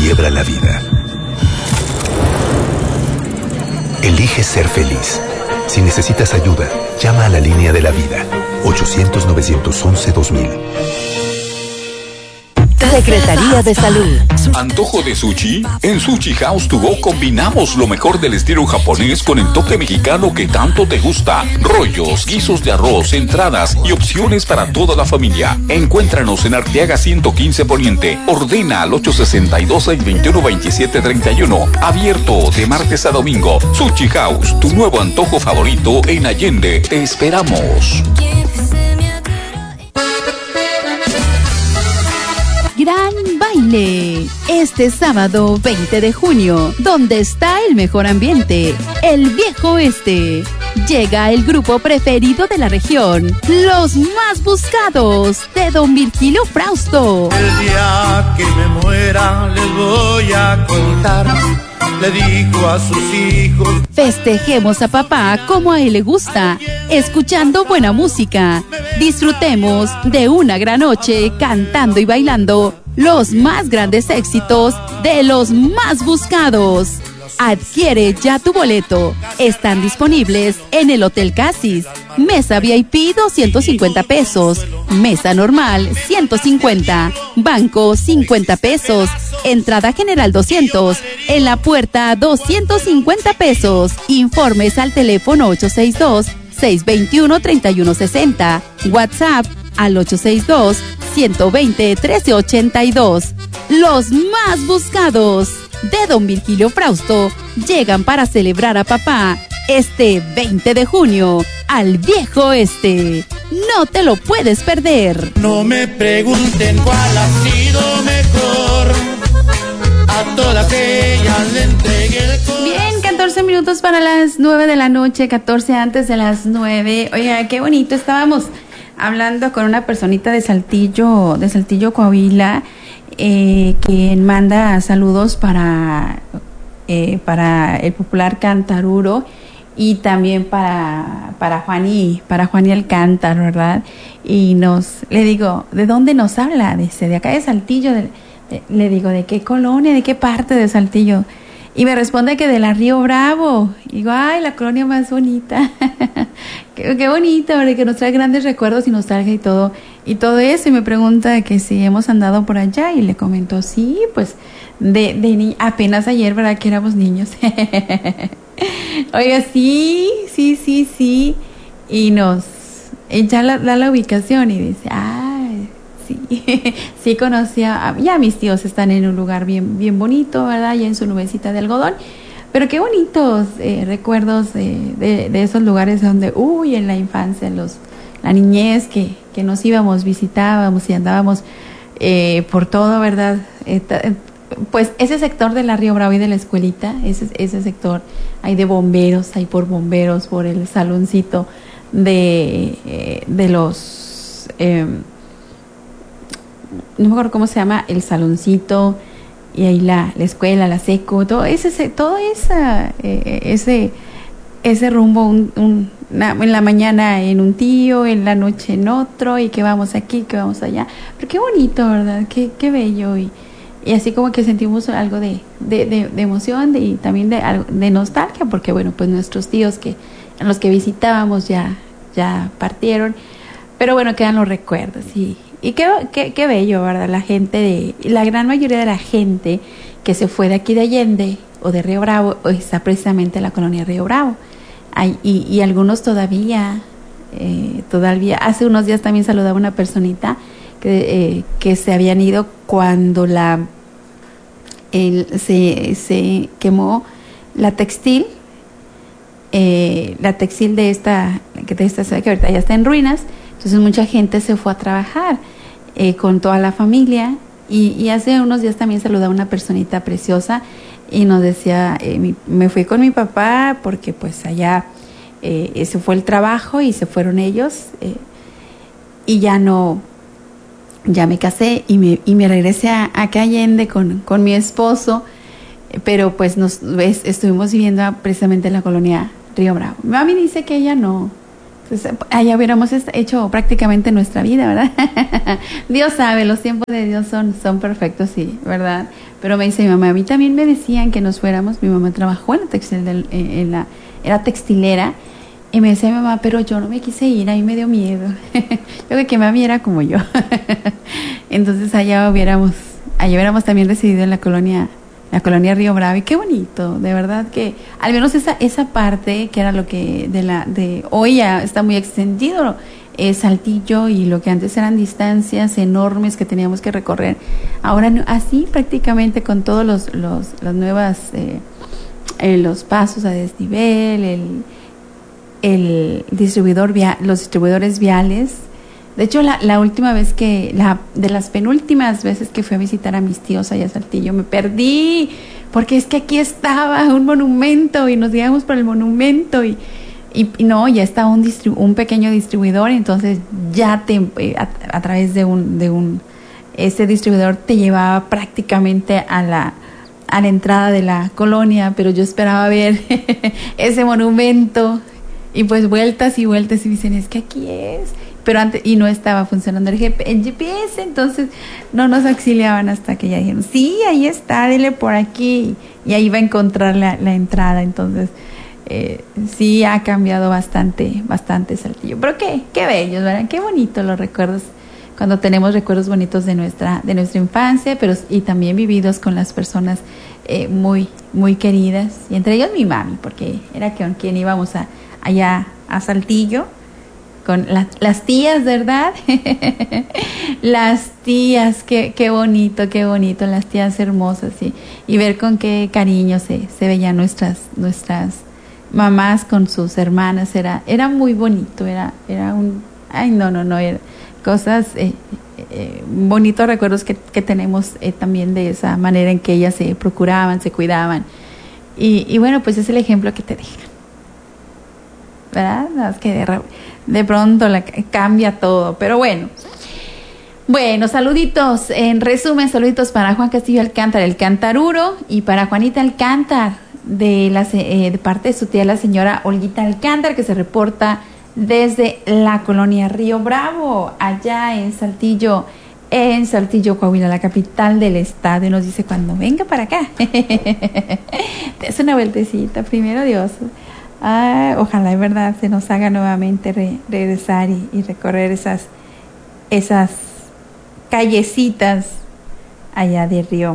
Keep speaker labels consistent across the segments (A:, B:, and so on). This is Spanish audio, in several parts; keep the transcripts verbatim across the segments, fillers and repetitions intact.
A: quiebra la vida. Elige ser feliz. Si necesitas ayuda, llama a la línea de la vida. ochocientos, novecientos once, dos mil.
B: Secretaría de Salud.
C: ¿Antojo de sushi? En Sushi House to Go combinamos lo mejor del estilo japonés con el toque mexicano que tanto te gusta. Rollos, guisos de arroz, entradas y opciones para toda la familia. Encuéntranos en Arteaga ciento quince Poniente. Ordena al ocho seis dos, seis dos uno, dos siete tres uno. Abierto de martes a domingo. Sushi House, tu nuevo antojo favorito en Allende. Te esperamos.
D: Gran baile, este sábado veinte de junio, donde está el mejor ambiente, el Viejo Oeste. Llega el grupo preferido de la región, los más buscados de don Virgilio Frausto.
E: El día que me muera les voy a contar, le dijo a sus hijos.
D: Festejemos a papá como a él le gusta, escuchando buena música. Disfrutemos de una gran noche cantando y bailando los más grandes éxitos de los más buscados. Adquiere ya tu boleto. Están disponibles en el Hotel Casis. Mesa V I P doscientos cincuenta pesos. Mesa normal ciento cincuenta. Banco cincuenta pesos. Entrada general doscientos. En la puerta doscientos cincuenta pesos. Informes al teléfono ocho seis dos, seis dos uno, tres uno seis cero. WhatsApp al ocho seis dos, uno dos cero, uno tres ocho dos. Los más buscados de don Virgilio Frausto llegan para celebrar a papá este veinte de junio al Viejo Oeste. No te lo puedes perder.
E: No me pregunten cuál ha sido mejor, a todas ellas le entregué el corazón.
D: Bien, catorce minutos para las nueve de la noche, catorce antes de las nueve. Oiga, qué bonito, estábamos hablando con una personita de Saltillo, de Saltillo, Coahuila, eh, quien manda saludos para, eh, para el popular Cantaruro y también para, para Juan y, para Juan y el Cántaro, ¿verdad? Y nos, le digo, ¿de dónde nos habla? Dice, de acá de Saltillo, de, de, le digo, ¿de qué colonia, de qué parte de Saltillo? Y me responde que de la Río Bravo. Y digo, ay, la colonia más bonita. qué, qué bonito, que nos trae grandes recuerdos y nostalgia y todo. Y todo eso. Y me pregunta que si hemos andado por allá. Y le comento, sí, pues, de, de ni- apenas ayer, ¿verdad? Que éramos niños. Oiga, sí, sí, sí, sí. Y nos echa la, da la ubicación y dice, ay, sí, sí conocía, ya mis tíos están en un lugar bien, bien bonito, ¿verdad? Ya en su nubecita de algodón, pero qué bonitos eh, recuerdos de, de, de esos lugares donde, uy, en la infancia, los, la niñez, que, que nos íbamos, visitábamos y andábamos eh, por todo, ¿verdad? Eh, ta, pues ese sector de la Río Bravo y de la escuelita, ese, ese sector, hay de bomberos, hay por bomberos, por el saloncito de, eh, de los... Eh, no me acuerdo cómo se llama, el saloncito, y ahí la, la escuela, la seco, todo ese, todo esa, eh, ese, ese rumbo, un, un, una, en la mañana en un tío, en la noche en otro, y que vamos aquí, que vamos allá. Pero qué bonito, ¿verdad? Qué, qué bello, y, y así como que sentimos algo de, de, de, de emoción de, y también de, de nostalgia, porque bueno, pues nuestros tíos que, a los que visitábamos ya, ya partieron, pero bueno, quedan los recuerdos, y Y qué, qué, qué bello, ¿verdad? La gente, de, la gran mayoría de la gente que se fue de aquí de Allende o de Río Bravo está precisamente en la colonia Río Bravo. Hay, y, y algunos todavía, eh, todavía, hace unos días también saludaba una personita que, eh, que se habían ido cuando la el, se, se quemó la textil, eh, la textil de esta, de esta ciudad que ahorita ya está en ruinas. Entonces mucha gente se fue a trabajar eh, con toda la familia y, y hace unos días también saludaba a una personita preciosa y nos decía, eh, mi, me fui con mi papá porque pues allá eh, ese fue el trabajo y se fueron ellos eh, y ya no, ya me casé y me, y me regresé a, a Allende con, con mi esposo, pero pues nos ves, estuvimos viviendo precisamente en la colonia Río Bravo. Mi mami dice que ella no, allá hubiéramos hecho prácticamente nuestra vida, ¿verdad? Dios sabe, los tiempos de Dios son, son perfectos, sí, ¿verdad? Pero me dice mi mamá, a mí también me decían que nos fuéramos. Mi mamá trabajó en la textil del, en la, era textilera. Y me decía mi mamá, pero yo no me quise ir, a mí me dio miedo. Yo creo que mami era como yo. Entonces allá hubiéramos, allá hubiéramos también residido en la colonia, la colonia Río Bravo. Y qué bonito, de verdad que, al menos esa, esa parte que era lo que de la, de hoy ya está muy extendido, eh, Saltillo, y lo que antes eran distancias enormes que teníamos que recorrer. Ahora no, así prácticamente con todos los, los, las nuevas, eh, eh, los pasos a desnivel, el el distribuidor via, los distribuidores viales. De hecho, la, la última vez que, la de las penúltimas veces que fui a visitar a mis tíos allá a Saltillo, me perdí, porque es que aquí estaba un monumento y nos guiamos por el monumento y, y, y no, ya estaba un, distribu, un pequeño distribuidor, entonces ya te, eh, a, a través de un, de un, ese distribuidor te llevaba prácticamente a la, a la entrada de la colonia, pero yo esperaba ver ese monumento. Y pues vueltas y vueltas y dicen, es que aquí es. Pero antes, y no estaba funcionando el G P S, el G P S, entonces no nos auxiliaban hasta que ya dijeron, sí, ahí está, dele por aquí. Y ahí va a encontrar la, la entrada. Entonces, eh, sí ha cambiado bastante, bastante Saltillo. Pero qué, qué bellos, ¿verdad? Qué bonitos los recuerdos, cuando tenemos recuerdos bonitos de nuestra, de nuestra infancia, pero y también vividos con las personas eh, muy, muy queridas. Y entre ellos mi mami, porque era con quien íbamos a allá a Saltillo, con la, las tías, ¿verdad? Las tías, qué, qué bonito, qué bonito, las tías hermosas, y, y ver con qué cariño se, se veían nuestras, nuestras mamás con sus hermanas, era, era muy bonito, era, era un, ay no, no, no, era cosas, eh, eh, bonitos recuerdos que, que tenemos eh, también de esa manera en que ellas se procuraban, se cuidaban, y, y bueno, pues es el ejemplo que te dejan, ¿verdad? Es que de, de pronto la, cambia todo, pero bueno. Bueno, saluditos, en resumen, saluditos para Juan Castillo Alcántara, el Cantaruro, y para Juanita Alcántar, de, la, eh, de parte de su tía, la señora Olguita Alcántar, que se reporta desde la colonia Río Bravo, allá en Saltillo, en Saltillo, Coahuila, la capital del estado, y nos dice, cuando venga para acá, es una vueltecita, primero Dios. Ah, ojalá, es verdad, se nos haga nuevamente re, regresar y, y recorrer esas, esas callecitas allá de Río,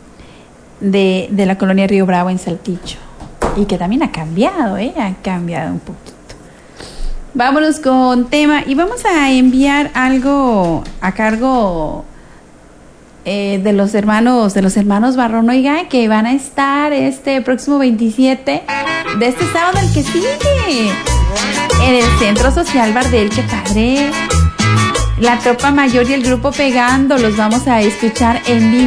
D: de, de la colonia Río Bravo en Saltillo, y que también ha cambiado, ¿eh? Ha cambiado un poquito. Vámonos con tema, y vamos a enviar algo a cargo eh, de los hermanos, de los hermanos Barrón, oiga, que van a estar este próximo veintisiete de este sábado, el que sigue, en el Centro Social Bardel. ¡Qué padre! La Tropa Mayor y el Grupo Pegando los vamos a escuchar en vivo.